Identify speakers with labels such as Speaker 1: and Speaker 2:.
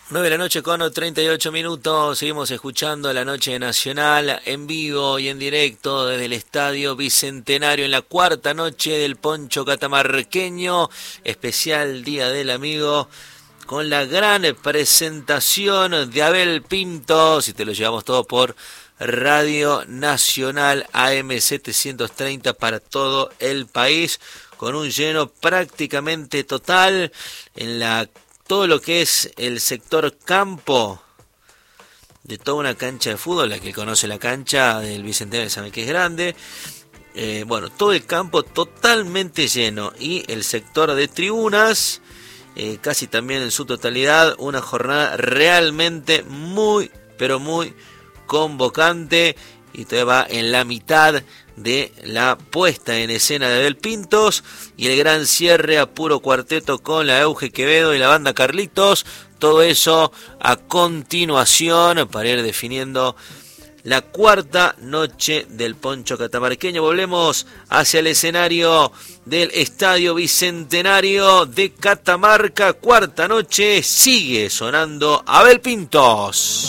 Speaker 1: 9 de la noche con 38 minutos, seguimos escuchando la Noche Nacional en vivo y en directo desde el Estadio Bicentenario en la cuarta noche del Poncho Catamarqueño, especial Día del Amigo, con la gran presentación de Abel Pintos, y te lo llevamos todo por Radio Nacional AM 730 para todo el país, con un lleno prácticamente total en todo lo que es el sector campo de toda una cancha de fútbol. La que conoce la cancha del Bicentenario sabe que es grande. Todo el campo totalmente lleno, y el sector de tribunas casi también en su totalidad. Una jornada realmente muy, pero muy convocante, y todavía va en la mitad de la puesta en escena de Abel Pintos y el gran cierre a puro cuarteto con la Euge Quevedo y la banda Carlitos. Todo eso a continuación para ir definiendo la cuarta noche del Poncho Catamarqueño. Volvemos hacia el escenario del Estadio Bicentenario de Catamarca. Cuarta noche, sigue sonando Abel Pintos.